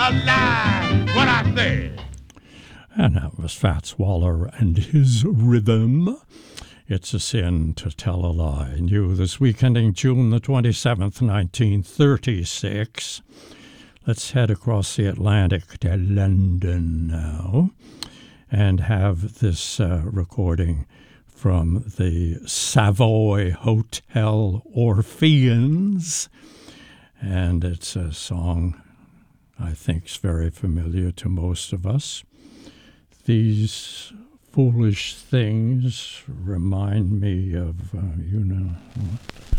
a lie what I said. And that was Fats Waller and his rhythm. It's a sin to tell a lie. New this week, ending June the 27th, 1936. Let's head across the Atlantic to London now and have this recording from the Savoy Hotel Orpheans. And it's a song I think is very familiar to most of us. These foolish things remind me of,